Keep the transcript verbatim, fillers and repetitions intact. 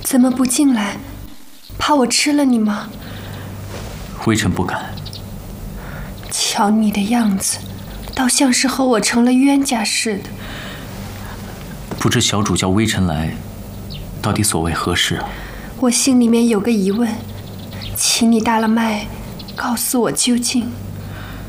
怎么不进来？怕我吃了你吗？ 微臣不敢。 瞧你的样子，倒像是和我成了冤家似的。 不知小主叫微臣来，到底所谓何事啊？ 我心里面有个疑问，请你大了脉，告诉我究竟。